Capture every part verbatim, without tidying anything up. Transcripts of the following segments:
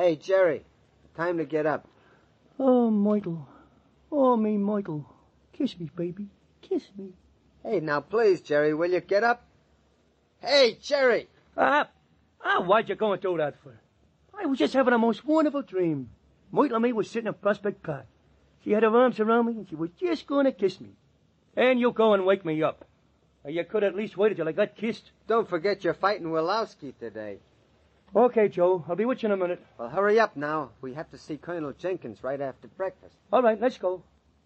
Hey, Jerry, time to get up. Oh, Michael. Oh, me, Michael. Kiss me, baby. Kiss me. Hey, now please, Jerry, will you get up? Hey, Jerry! Ah, ah, why'd you go and do that for? I was just having a most wonderful dream. Michael and me was sitting in Prospect Park. She had her arms around me, and she was just going to kiss me. And you go and wake me up. Or you could at least wait until I got kissed. Don't forget you're fighting Wilowski today. Okay, Joe. I'll be with you in a minute. Well, hurry up now. We have to see Colonel Jenkins right after breakfast. All right, let's go.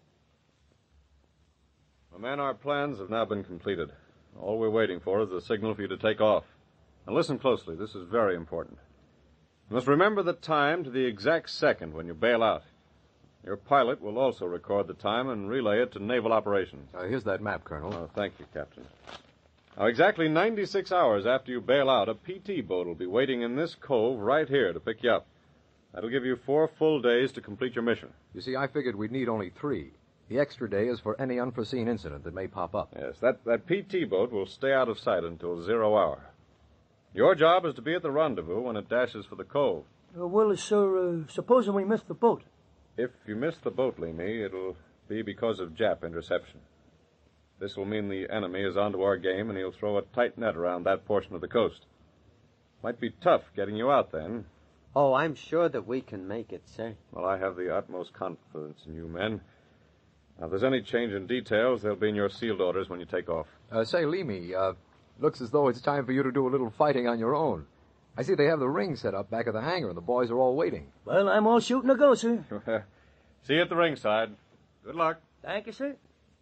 Well, men, our plans have now been completed. All we're waiting for is the signal for you to take off. Now listen closely. This is very important. You must remember the time to the exact second when you bail out. Your pilot will also record the time and relay it to Naval Operations. Uh, here's that map, Colonel. Oh, thank you, Captain. Now, exactly ninety-six hours after you bail out, a P T boat will be waiting in this cove right here to pick you up. That'll give you four full days to complete your mission. You see, I figured we'd need only three. The extra day is for any unforeseen incident that may pop up. Yes, that, that P T boat will stay out of sight until zero hour. Your job is to be at the rendezvous when it dashes for the cove. Uh, well, sir, uh, supposing we miss the boat. If you miss the boat, Leamy, it'll be because of Jap interception. This will mean the enemy is onto our game, and he'll throw a tight net around that portion of the coast. Might be tough getting you out then. Oh, I'm sure that we can make it, sir. Well, I have the utmost confidence in you men. Now, if there's any change in details, they'll be in your sealed orders when you take off. Uh, say, Leamy, uh, looks as though it's time for you to do a little fighting on your own. I see they have the ring set up back of the hangar, and the boys are all waiting. Well, I'm all shooting to go, sir. See you at the ringside. Good luck. Thank you, sir.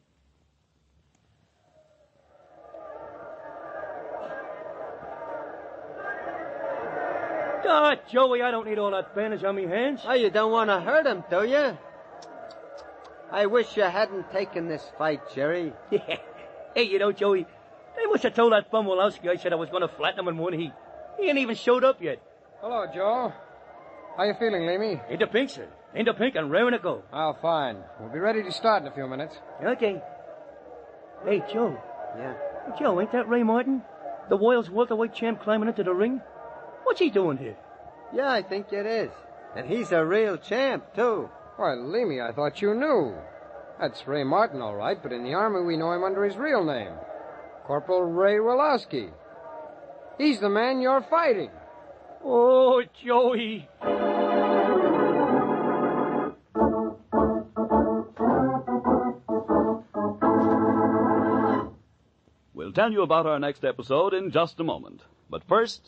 Ah, Joey, I don't need all that bandage on me hands. Oh, you don't want to hurt him, do you? I wish you hadn't taken this fight, Jerry. Yeah. Hey, you know, Joey, they must have told that bum Wilowski I said I was going to flatten him in one heat. He ain't even showed up yet. Hello, Joe. How you feeling, Leamy? In the pink, sir. In the pink and raring to go. Oh, fine. We'll be ready to start in a few minutes. Okay. Hey, Joe. Yeah? Joe, ain't that Ray Martin? The Royals welterweight champ climbing into the ring? What's he doing here? Yeah, I think it is. And he's a real champ, too. Why, Leamy, I thought you knew. That's Ray Martin, all right, but in the Army we know him under his real name. Corporal Ray Wilowski. He's the man you're fighting. Oh, Joey. We'll tell you about our next episode in just a moment. But first...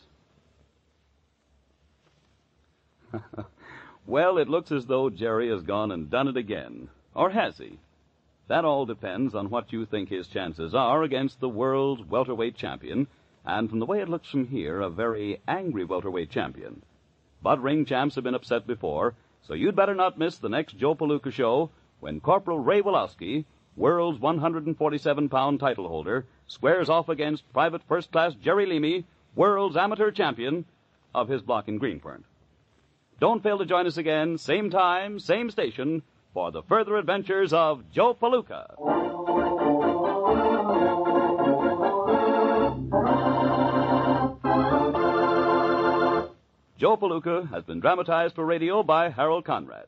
Well, it looks as though Jerry has gone and done it again. Or has he? That all depends on what you think his chances are against the world's welterweight champion, and from the way it looks from here, a very angry welterweight champion. But ring champs have been upset before, so you'd better not miss the next Joe Palooka show when Corporal Ray Wilowski, world's one hundred forty-seven pound title holder, squares off against Private First Class Jerry Leamy, world's amateur champion of his block in Greenpoint. Don't fail to join us again, same time, same station, for the further adventures of Joe Palooka. Joe Palooka has been dramatized for radio by Harold Conrad.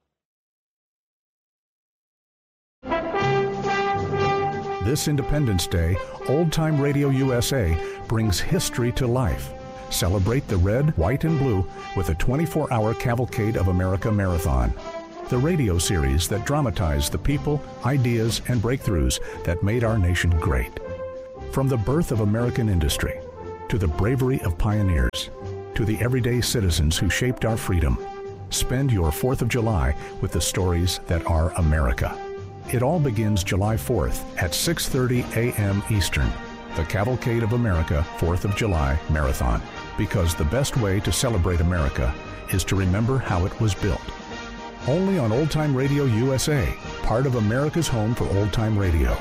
This Independence Day, Old Time Radio U S A brings history to life. Celebrate the red, white, and blue with a twenty-four hour Cavalcade of America Marathon. The radio series that dramatized the people, ideas, and breakthroughs that made our nation great. From the birth of American industry, to the bravery of pioneers, to the everyday citizens who shaped our freedom, spend your fourth of July with the stories that are America. It all begins July fourth at six thirty a.m. Eastern. The Cavalcade of America fourth of July Marathon. Because the best way to celebrate America is to remember how it was built. Only on Old Time Radio U S A, part of America's home for old time radio.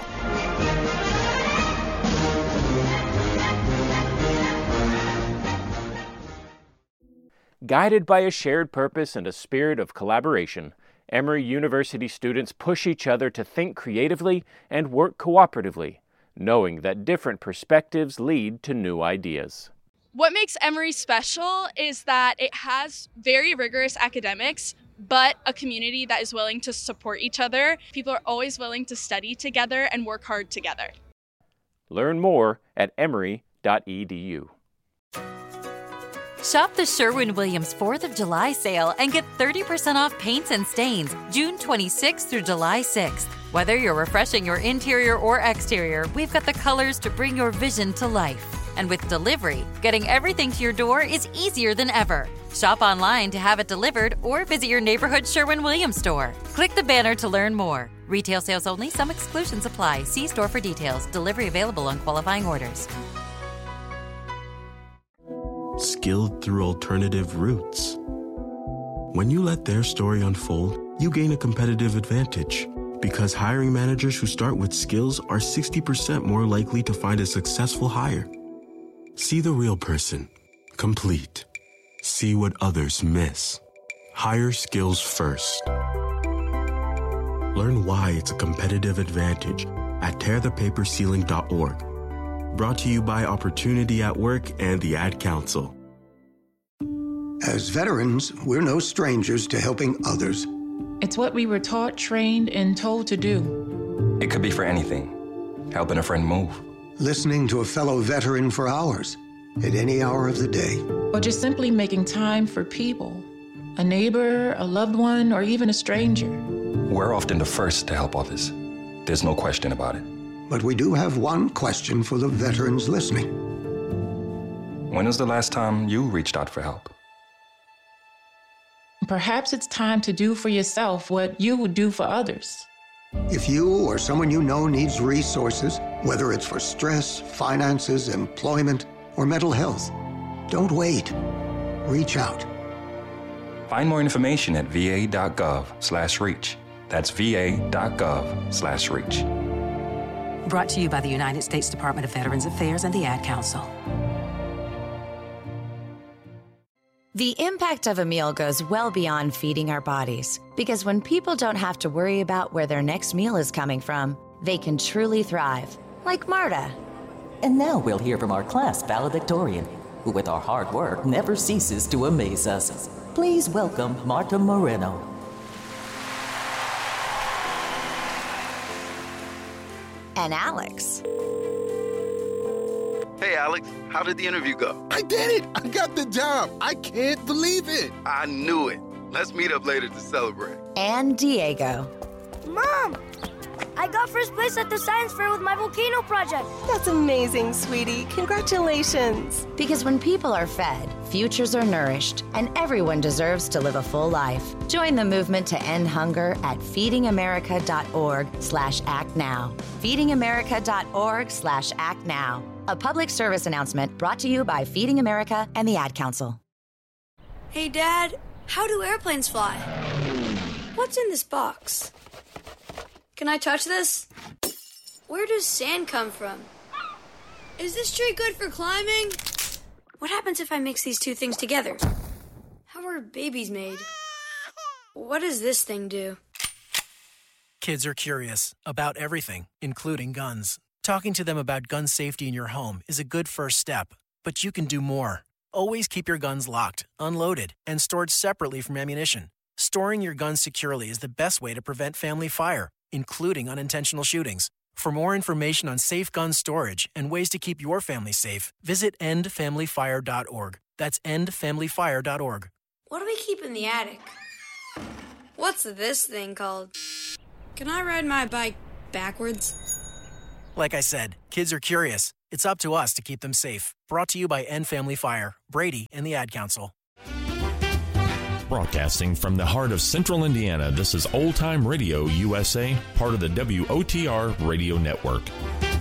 Guided by a shared purpose and a spirit of collaboration, Emory University students push each other to think creatively and work cooperatively, knowing that different perspectives lead to new ideas. What makes Emory special is that it has very rigorous academics, but a community that is willing to support each other. People are always willing to study together and work hard together. Learn more at emory dot e d u. Shop the Sherwin-Williams fourth of July sale and get thirty percent off paints and stains June twenty-sixth through July sixth. Whether you're refreshing your interior or exterior, we've got the colors to bring your vision to life. And with delivery, getting everything to your door is easier than ever. Shop online to have it delivered or visit your neighborhood Sherwin-Williams store. Click the banner to learn more. Retail sales only. Some exclusions apply. See store for details. Delivery available on qualifying orders. Skilled through alternative routes. When you let their story unfold, you gain a competitive advantage. Because hiring managers who start with skills are sixty percent more likely to find a successful hire. See the real person. Complete. See what others miss. Hire skills first. Learn why it's a competitive advantage at tear the paper ceiling dot org. Brought to you by Opportunity at Work and the Ad Council. As veterans, we're no strangers to helping others. It's what we were taught, trained, and told to do. It could be for anything. Helping a friend move. Listening to a fellow veteran for hours, at any hour of the day. Or just simply making time for people. A neighbor, a loved one, or even a stranger. We're often the first to help others. There's no question about it. But we do have one question for the veterans listening. When was the last time you reached out for help? Perhaps it's time to do for yourself what you would do for others. If you or someone you know needs resources, whether it's for stress, finances, employment, or mental health, don't wait. Reach out. Find more information at v a dot gov slash reach. That's v a dot gov slash reach. Brought to you by the United States Department of Veterans Affairs and the Ad Council. The impact of a meal goes well beyond feeding our bodies, because when people don't have to worry about where their next meal is coming from, they can truly thrive, like Marta. And now we'll hear from our class valedictorian, who with our hard work never ceases to amaze us. Please welcome Marta Moreno. And Alex. Hey, Alex, how did the interview go? I did it! I got the job! I can't believe it! I knew it. Let's meet up later to celebrate. And Diego. Mom! I got first place at the science fair with my volcano project. That's amazing, sweetie. Congratulations. Because when people are fed, futures are nourished, and everyone deserves to live a full life. Join the movement to end hunger at feeding america dot org slash act now. feeding america dot org slash act now. A public service announcement brought to you by Feeding America and the Ad Council. Hey, Dad, how do airplanes fly? What's in this box? Can I touch this? Where does sand come from? Is this tree good for climbing? What happens if I mix these two things together? How are babies made? What does this thing do? Kids are curious about everything, including guns. Talking to them about gun safety in your home is a good first step, but you can do more. Always keep your guns locked, unloaded, and stored separately from ammunition. Storing your guns securely is the best way to prevent family fire, including unintentional shootings. For more information on safe gun storage and ways to keep your family safe, visit end family fire dot org. That's end family fire dot org. What do we keep in the attic? What's this thing called? Can I ride my bike backwards? Like I said, kids are curious. It's up to us to keep them safe. Brought to you by End Family Fire, Brady, and the Ad Council. Broadcasting from the heart of Central Indiana, this is Old Time Radio U S A, part of the W O T R Radio Network.